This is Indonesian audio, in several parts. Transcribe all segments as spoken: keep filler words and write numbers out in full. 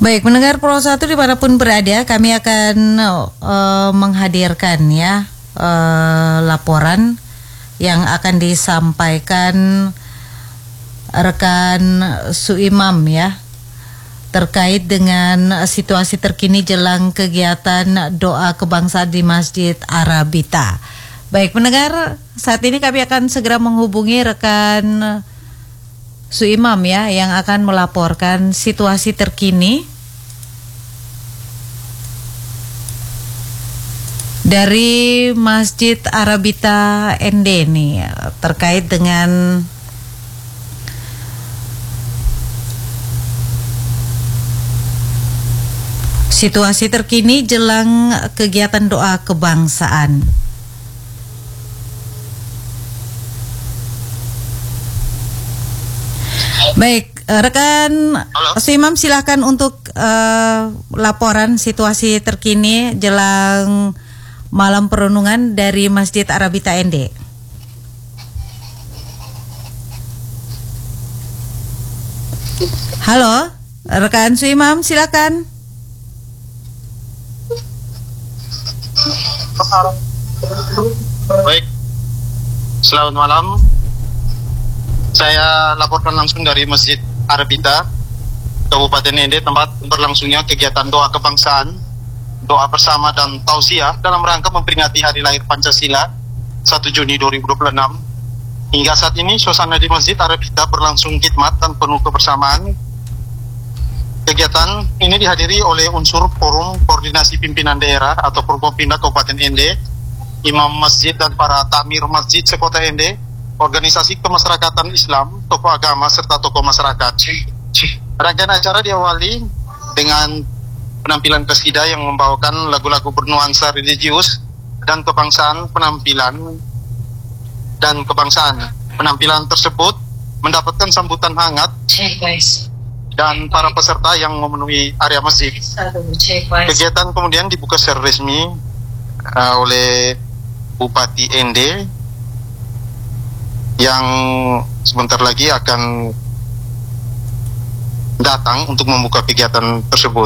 Baik, mendengar Pro satu dimanapun berada, kami akan uh, menghadirkan ya uh, laporan yang akan disampaikan rekan Suimam ya terkait dengan situasi terkini jelang kegiatan doa kebangsaan di Masjid Arabita. Baik, mendengar, saat ini kami akan segera menghubungi rekan Suimam ya yang akan melaporkan situasi terkini dari Masjid Arabita N D nih terkait dengan situasi terkini jelang kegiatan doa kebangsaan. Baik, rekan Suimam, silakan untuk uh, laporan situasi terkini jelang malam perenungan dari Masjid Arabita N D. Halo, rekan Suimam, silakan. Baik, selamat malam. Saya laporkan langsung dari Masjid Arabita, Kabupaten N D, tempat berlangsungnya kegiatan doa kebangsaan, doa bersama dan tausiah dalam rangka memperingati Hari Lahir Pancasila satu Juni dua ribu dua puluh enam. Hingga saat ini suasana di Masjid Arabita berlangsung khidmat dan penuh kebersamaan. Kegiatan ini dihadiri oleh unsur Forum Koordinasi Pimpinan Daerah atau Forkopimda Kabupaten N D, imam masjid dan para takmir masjid sekota N D, organisasi kemasyarakatan Islam, tokoh agama serta tokoh masyarakat. Rangkaian acara diawali dengan penampilan qasidah yang membawakan lagu-lagu bernuansa religius dan kebangsaan penampilan dan kebangsaan. Penampilan tersebut mendapatkan sambutan hangat dan para peserta yang memenuhi area masjid. Kegiatan kemudian dibuka secara resmi uh, oleh Bupati N D yang sebentar lagi akan datang untuk membuka kegiatan tersebut.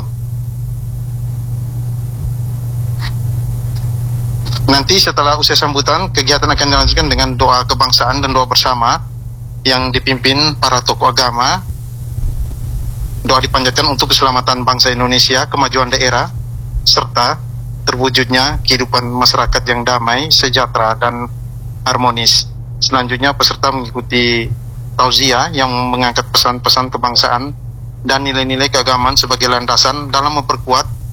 Nanti setelah usai sambutan, kegiatan akan dilanjutkan dengan doa kebangsaan dan doa bersama yang dipimpin para tokoh agama. Doa dipanjatkan untuk keselamatan bangsa Indonesia, kemajuan daerah, serta terwujudnya kehidupan masyarakat yang damai, sejahtera, dan harmonis. Selanjutnya peserta mengikuti tausiah yang mengangkat pesan-pesan kebangsaan dan nilai-nilai keagamaan sebagai landasan dalam memperkuat